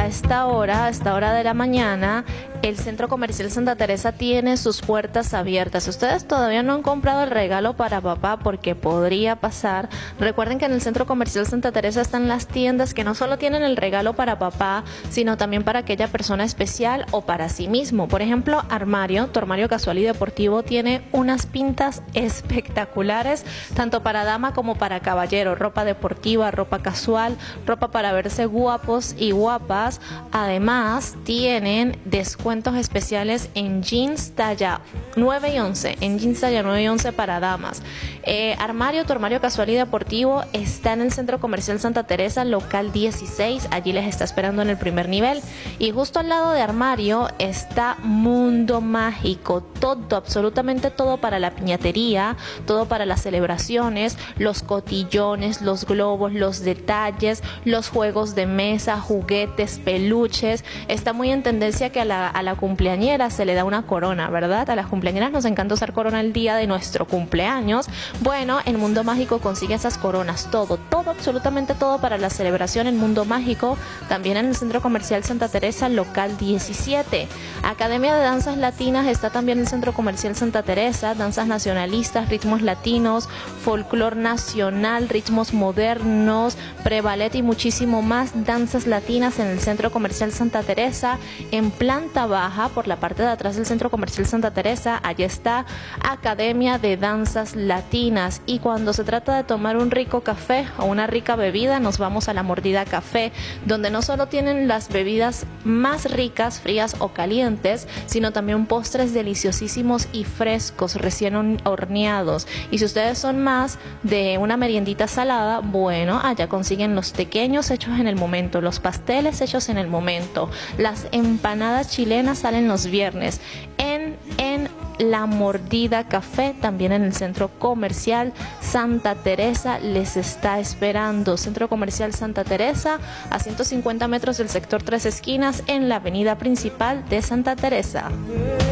esta hora de la mañana, el Centro Comercial Santa Teresa tiene sus puertas abiertas. Si ustedes todavía no han comprado el regalo para papá, porque podría pasar, recuerden que en el Centro Comercial Santa Teresa están las tiendas que no solo tienen el regalo para papá, sino también para aquella persona especial o para sí mismo. Por ejemplo, Armario, tu armario casual y deportivo, tiene unas pintas espectaculares, tanto para dama como para caballero. Ropa deportiva, ropa casual, ropa para verse guapos y guapas. Además, tienen descuentos especiales en jeans talla 9 y 11, en jeans talla 9 y 11 para damas. Armario, tu armario casual y deportivo, está en el Centro Comercial Santa Teresa, local 16, allí les está esperando en el primer nivel. Y justo al lado de Armario está Mundo Mágico, todo, absolutamente todo para la piñatería, todo para las celebraciones, los cotillones, los globos, los detalles, los juegos de mesa, juguetes, peluches. Está muy en tendencia que a la cumpleañera se le da una corona, ¿verdad? A las cumpleañeras nos encanta usar corona el día de nuestro cumpleaños. Bueno, en Mundo Mágico consigue esas coronas, todo, absolutamente todo para la celebración en Mundo Mágico, también en el Centro Comercial Santa Teresa, local 17. Academia de Danzas Latinas está también en el Centro Comercial Santa Teresa, danzas nacionalistas, ritmos latinos, folclor nacional, ritmos modernos, pre-ballet y muchísimo más, danzas latinas en el Centro Comercial Santa Teresa. En planta baja, por la parte de atrás del Centro Comercial Santa Teresa, allí está Academia de Danzas Latinas. Y cuando se trata de tomar un rico café o una rica bebida, nos vamos a La Mordida Café, donde no solo tienen las bebidas más ricas, frías o calientes, sino también postres deliciosísimos y frescos, recién horneados. Y si ustedes son más de una meriendita salada, bueno, allá consiguen los tequeños hechos en el momento, los pasteles hechos en el momento, las empanadas chilenas salen los viernes. En La Mordida Café, también en el Centro Comercial Santa Teresa, les está esperando. Centro Comercial Santa Teresa, a 150 metros del sector Tres Esquinas, en la avenida principal de Santa Teresa.